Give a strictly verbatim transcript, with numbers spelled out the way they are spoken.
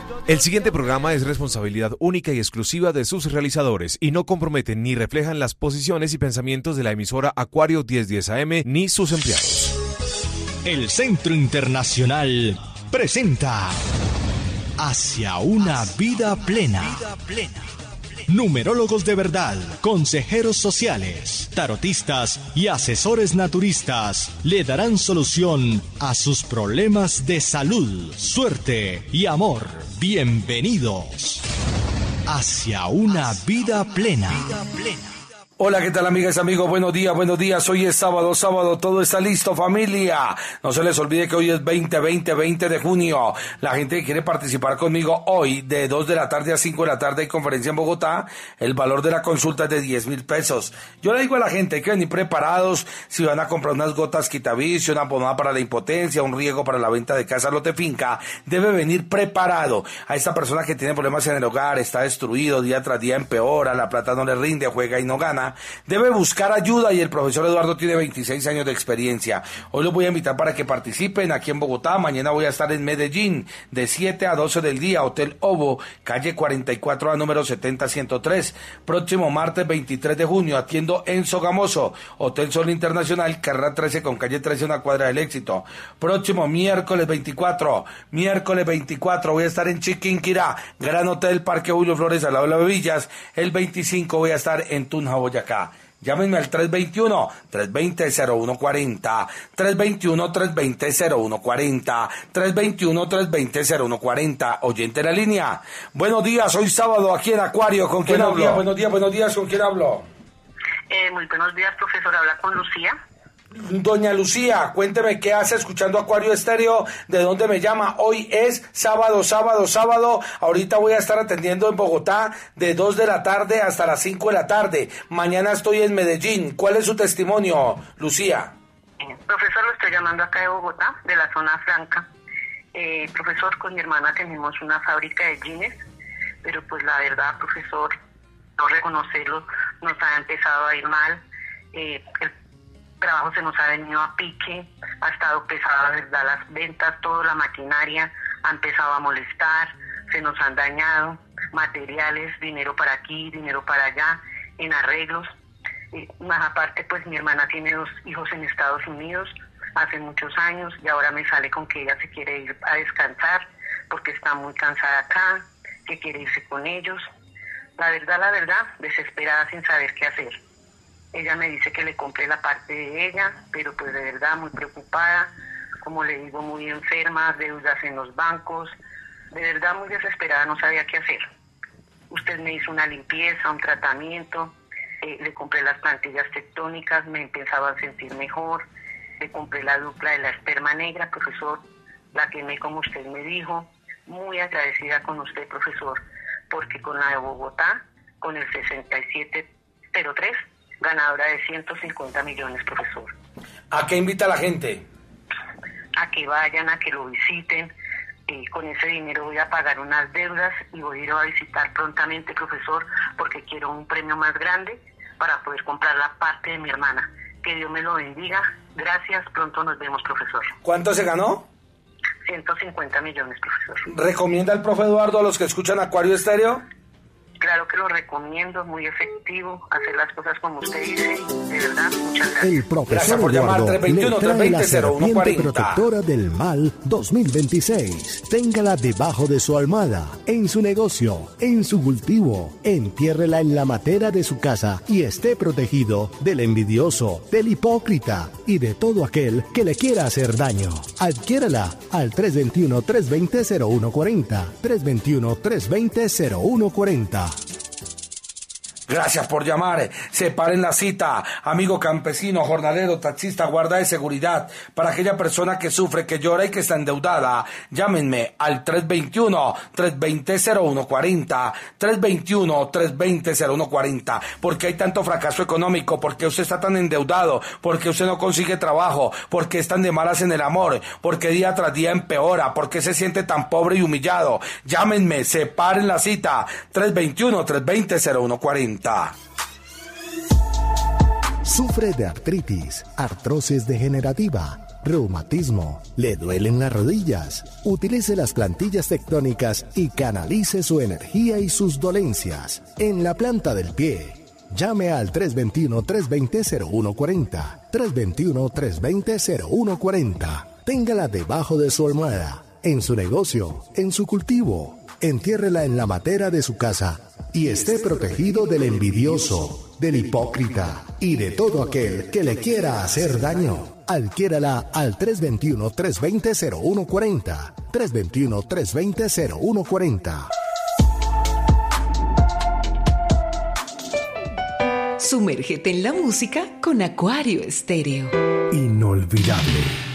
El siguiente programa es responsabilidad única y exclusiva de sus realizadores y no comprometen ni reflejan las posiciones y pensamientos de la emisora Acuario diez diez A M ni sus empleados. El Centro Internacional presenta Hacia una vida plena. Numerólogos de verdad, consejeros sociales, tarotistas y asesores naturistas le darán solución a sus problemas de salud, suerte y amor. Bienvenidos hacia una vida plena. Hola, ¿qué tal, amigas, amigos? Buenos días, buenos días. Hoy es sábado, sábado, todo está listo, familia. No se les olvide que hoy es veinte, veinte, veinte de junio. La gente que quiere participar conmigo hoy, de dos de la tarde a cinco de la tarde, hay conferencia en Bogotá. El valor de la consulta es de diez mil pesos. Yo le digo a la gente, hay que venir preparados. Si van a comprar unas gotas quitavicio, una pomada para la impotencia, un riego para la venta de casa, lote, finca, debe venir preparado. A esta persona que tiene problemas en el hogar, está destruido, día tras día empeora, la plata no le rinde, juega y no gana, debe buscar ayuda, y el profesor Eduardo tiene veintiséis años de experiencia. Hoy los voy a invitar para que participen aquí en Bogotá. Mañana voy a estar en Medellín de siete a doce del día, Hotel Ovo, calle cuarenta y cuatro A, número setenta ciento tres. Próximo martes veintitrés de junio atiendo en Sogamoso, Hotel Sol Internacional, carrera trece con calle trece, una cuadra del Éxito. Próximo miércoles veinticuatro, miércoles veinticuatro voy a estar en Chiquinquirá, Gran Hotel Parque Julio Flores, al lado de las Bebillas. El veinticinco voy a estar en Tunja, Boyacá. Acá. Llámenme al tres veintiuno, tres veinte, cero uno cuarenta, tres veintiuno, tres veinte, cero uno cuarenta, tres veintiuno, tres veinte, cero uno cuarenta. Oyente en la línea. Buenos días, hoy sábado aquí en Acuario. ¿Con quién buenos hablo? Días, buenos días, buenos días. ¿Con quién hablo? Eh, muy buenos días, profesor. Habla con Lucía. Doña Lucía, cuénteme qué hace escuchando Acuario Estéreo, de dónde me llama. Hoy es sábado, sábado, sábado. Ahorita voy a estar atendiendo en Bogotá de dos de la tarde hasta las cinco de la tarde. Mañana estoy en Medellín. ¿Cuál es su testimonio, Lucía? Eh, profesor, lo estoy llamando acá de Bogotá, de la zona franca. Eh, profesor, con mi hermana tenemos una fábrica de jeans, pero pues la verdad, profesor, no reconocerlo, nos ha empezado a ir mal. Eh, el trabajo se nos ha venido a pique, ha estado pesada, ¿verdad? Las ventas, toda la maquinaria ha empezado a molestar, se nos han dañado materiales, dinero para aquí, dinero para allá, en arreglos. Eh, más aparte, pues mi hermana tiene dos hijos en Estados Unidos hace muchos años, y ahora me sale con que ella se quiere ir a descansar porque está muy cansada acá, que quiere irse con ellos. La verdad, la verdad, desesperada sin saber qué hacer. Ella me dice que le compré la parte de ella, pero pues de verdad muy preocupada, como le digo, muy enferma, deudas en los bancos, de verdad muy desesperada, no sabía qué hacer. Usted me hizo una limpieza, un tratamiento, eh, le compré las plantillas tectónicas, me empezaba a sentir mejor, le compré la dupla de la esperma negra, profesor, la quemé como usted me dijo, muy agradecida con usted, profesor, porque con la de Bogotá, con el sesenta y siete cero tres, ganadora de ciento cincuenta millones, profesor. ¿A qué invita a la gente? A que vayan, a que lo visiten. Eh, con ese dinero voy a pagar unas deudas y voy a ir a visitar prontamente, profesor, porque quiero un premio más grande para poder comprar la parte de mi hermana. Que Dios me lo bendiga. Gracias, pronto nos vemos, profesor. ¿Cuánto se ganó? ciento cincuenta millones, profesor. ¿Recomienda el profe Eduardo a los que escuchan Acuario Estéreo? Claro que lo recomiendo, muy efectivo, hacer las cosas como usted dice, de verdad, muchas gracias. El profesor Eduardo le trae la serpiente protectora del mal dos mil veintiséis. Téngala debajo de su almohada, en su negocio, en su cultivo. Entiérrela en la matera de su casa y esté protegido del envidioso, del hipócrita y de todo aquel que le quiera hacer daño. Adquiérala al tres veintiuno, tres veinte, cero uno cuarenta, tres veintiuno, tres veinte, cero uno cuarenta. Gracias por llamar. Separen la cita. Amigo campesino, jornalero, taxista, guarda de seguridad. Para aquella persona que sufre, que llora y que está endeudada, llámenme al tres veintiuno, tres veinte, cero uno cuarenta. tres veintiuno, tres veinte, cero uno cuarenta. ¿Por qué hay tanto fracaso económico? ¿Por qué usted está tan endeudado? ¿Por qué usted no consigue trabajo? ¿Por qué están de malas en el amor? ¿Por qué día tras día empeora? ¿Por qué se siente tan pobre y humillado? Llámenme. Separen la cita. tres veintiuno, tres veinte, cero uno cuarenta. Sufre de artritis, artrosis degenerativa, reumatismo, le duelen las rodillas. Utilice las plantillas tectónicas y canalice su energía y sus dolencias en la planta del pie. Llame al tres dos uno, tres dos cero, cero uno cuatro cero, tres dos uno, tres dos cero, cero uno cuatro cero. Téngala debajo de su almohada, en su negocio, en su cultivo. Entiérrela en la matera de su casa y esté protegido del envidioso, del hipócrita y de todo aquel que le quiera hacer daño. Adquiérala al tres dos uno, tres dos cero, cero uno cuatro cero, tres dos uno, tres dos cero, cero uno cuatro cero. Sumérgete en la música con Acuario Estéreo. Inolvidable.